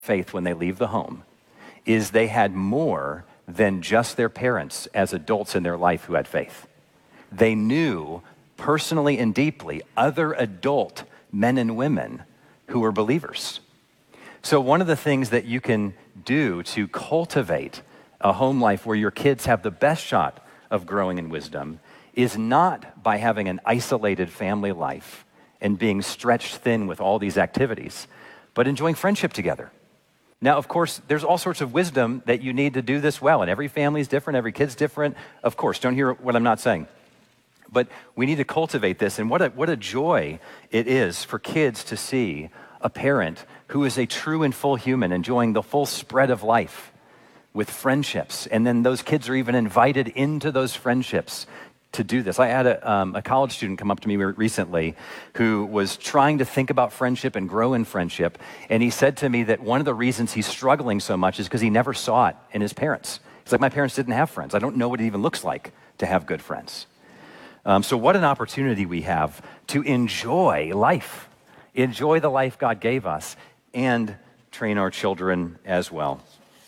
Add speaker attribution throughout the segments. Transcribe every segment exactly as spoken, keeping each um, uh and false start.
Speaker 1: faith when they leave the home is they had more than just their parents as adults in their life who had faith. They knew personally and deeply other adult men and women who were believers. So one of the things that you can do to cultivate a home life where your kids have the best shot of growing in wisdom is not by having an isolated family life and being stretched thin with all these activities, but enjoying friendship together. Now, of course, there's all sorts of wisdom that you need to do this well, and every family is different, every kid's different. Of course, don't hear what I'm not saying. But we need to cultivate this, and what a, what a joy it is for kids to see a parent who is a true and full human enjoying the full spread of life with friendships, and then those kids are even invited into those friendships to do this. I had a, um, a college student come up to me recently who was trying to think about friendship and grow in friendship, and he said to me that one of the reasons he's struggling so much is because he never saw it in his parents. He's like, my parents didn't have friends. I don't know what it even looks like to have good friends. Um, so what an opportunity we have to enjoy life, enjoy the life God gave us, and train our children as well.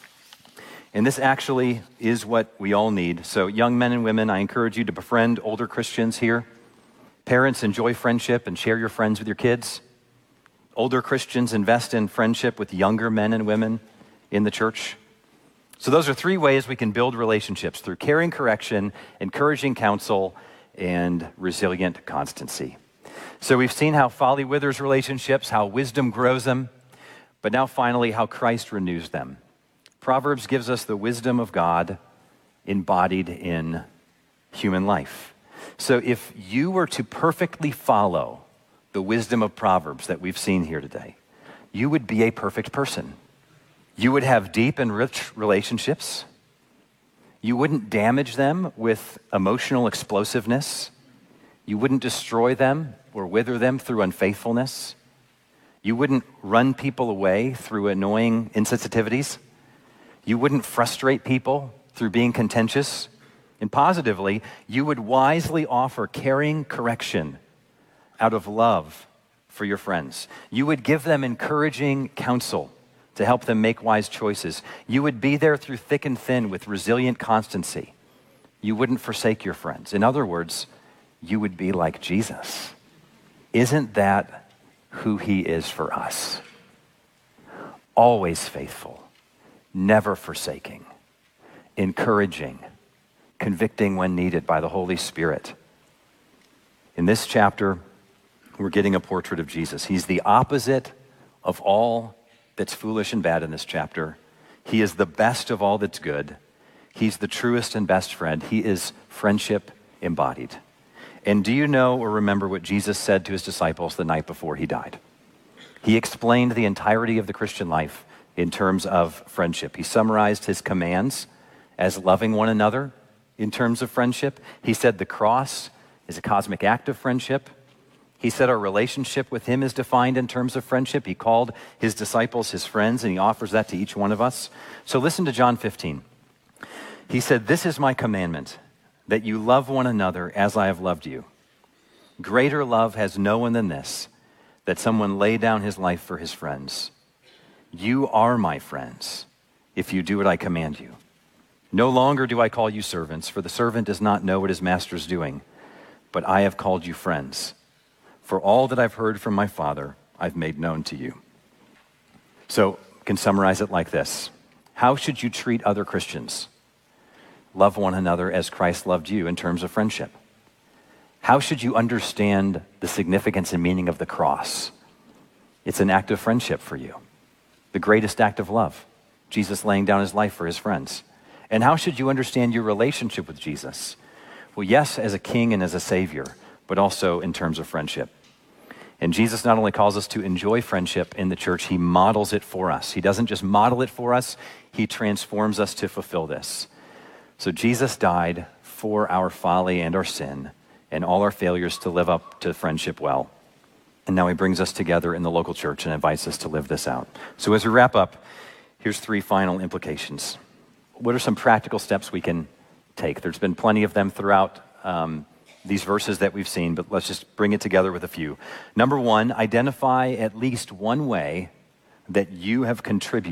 Speaker 1: And this actually is what we all need. So young men and women, I encourage you to befriend older Christians here. Parents, enjoy friendship and share your friends with your kids. Older Christians, invest in friendship with younger men and women in the church. So those are three ways we can build relationships: through caring correction, encouraging counsel, and resilient constancy. So we've seen how folly withers relationships, how wisdom grows them, but now finally how Christ renews them. Proverbs gives us the wisdom of God embodied in human life. So if you were to perfectly follow the wisdom of Proverbs that we've seen here today, you would be a perfect person. You would have deep and rich relationships. You wouldn't damage them with emotional explosiveness. You wouldn't destroy them or wither them through unfaithfulness. You wouldn't run people away through annoying insensitivities. You wouldn't frustrate people through being contentious. And positively, you would wisely offer caring correction out of love for your friends. You would give them encouraging counsel to help them make wise choices. You would be there through thick and thin with resilient constancy. You wouldn't forsake your friends. In other words, you would be like Jesus. Isn't that who he is for us? Always faithful, never forsaking, encouraging, convicting when needed by the Holy Spirit. In this chapter, we're getting a portrait of Jesus. He's the opposite of all that's foolish and bad in this chapter. He is the best of all that's good. He's the truest and best friend. He is friendship embodied. And do you know or remember what Jesus said to his disciples the night before he died? He explained the entirety of the Christian life in terms of friendship. He summarized his commands as loving one another in terms of friendship. He said the cross is a cosmic act of friendship. He said our relationship with him is defined in terms of friendship. He called his disciples his friends, and he offers that to each one of us. So listen to John fifteen. He said, "This is my commandment, that you love one another as I have loved you. Greater love has no one than this, that someone lay down his life for his friends. You are my friends if you do what I command you. No longer do I call you servants, for the servant does not know what his master is doing, but I have called you friends. For all that I've heard from my Father, I've made known to you." So, I can summarize it like this. How should you treat other Christians? Love one another as Christ loved you in terms of friendship. How should you understand the significance and meaning of the cross? It's an act of friendship for you. The greatest act of love. Jesus laying down his life for his friends. And how should you understand your relationship with Jesus? Well, yes, as a king and as a savior, but also in terms of friendship. And Jesus not only calls us to enjoy friendship in the church, he models it for us. He doesn't just model it for us, he transforms us to fulfill this. So Jesus died for our folly and our sin and all our failures to live up to friendship well. And now he brings us together in the local church and invites us to live this out. So as we wrap up, here's three final implications. What are some practical steps we can take? There's been plenty of them throughout um, these verses that we've seen, but let's just bring it together with a few. Number one, identify at least one way that you have contributed